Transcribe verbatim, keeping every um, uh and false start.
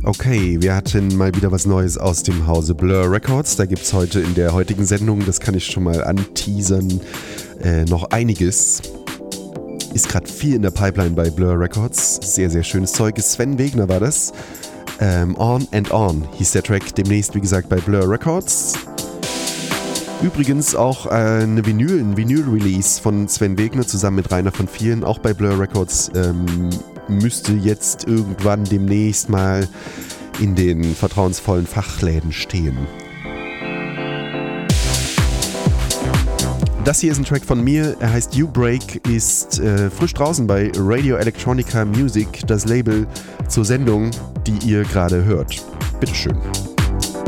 Okay, wir hatten mal wieder was Neues aus dem Hause Blur Records. Da gibt es heute in der heutigen Sendung, das kann ich schon mal anteasern, äh, noch einiges. Ist gerade viel in der Pipeline bei Blur Records. Sehr, sehr schönes Zeug. Sven Wegner war das. Ähm, On and On hieß der Track. Demnächst, wie gesagt, bei Blur Records. Übrigens auch äh, eine Vinyl, ein Vinyl-Release von Sven Wegner zusammen mit Rainer von Vielen, auch bei Blur Records. Ähm, müsste jetzt irgendwann demnächst mal in den vertrauensvollen Fachläden stehen. Das hier ist ein Track von mir, er heißt You Break, ist äh, frisch draußen bei Radio Electronica Music, das Label zur Sendung, die ihr gerade hört. Bitteschön.